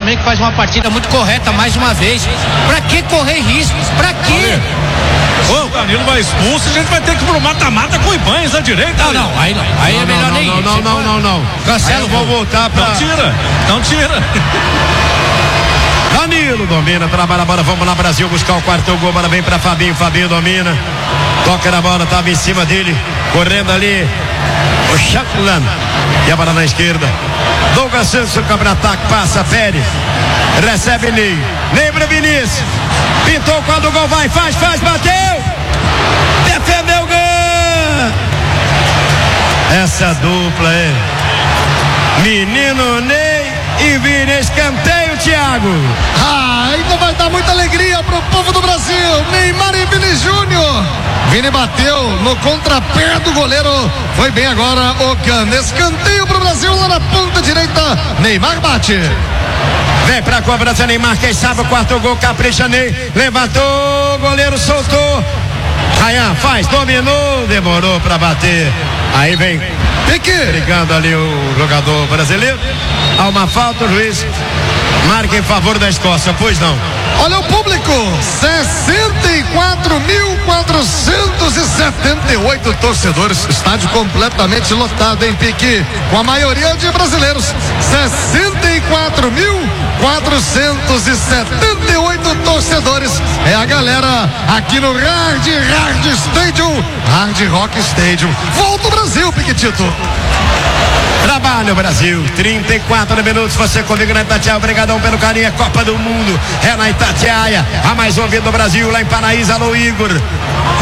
também, que faz uma partida muito correta mais uma vez. Pra que correr riscos? Pra quê? O Danilo vai expulso, a gente vai ter que ir pro mata-mata com o Ibanez à direita. Não, aí não. Aí é melhor nem ir. Não. Cancela, eu vou voltar pra... Não tira. Danilo domina, trabalha a bola, vamos lá, Brasil, buscar o quarto gol, bola vem pra Fabinho domina, toca na bola, tava em cima dele, correndo ali, o Chaplan, e a bola na esquerda, Douglas Santos, o contra-ataque, passa, Pérez, recebe Ney pro Vinícius, pintou quando o gol vai, faz, bateu, defendeu o gol, essa dupla é menino Ney e Vini, escanteio, Thiago. Ainda vai dar muita alegria pro povo do Brasil. Neymar e Vini Júnior. Vini bateu no contrapé do goleiro. Foi bem agora o Gana. Escanteio pro Brasil lá na ponta direita. Neymar bate. Vem pra cobrança, Neymar, quem sabe o quarto gol, capricha Ney. Levantou, goleiro soltou. Rayan faz, dominou, demorou pra bater. Aí vem Pique. Brigando ali o jogador brasileiro. Há uma falta, o juiz marca em favor da Escócia, pois não. Olha o público, 64.478 torcedores, estádio completamente lotado em Pique, com a maioria de brasileiros, 64.478 torcedores, é a galera aqui no Hard Rock Stadium. Volta o Brasil, Piquetito. Trabalha o Brasil, 34 minutos, você comigo na Itatiaia, obrigadão pelo carinho, Copa do Mundo, é na Itatiaia, a mais ouvida do Brasil, lá em Paraíso, alô Igor.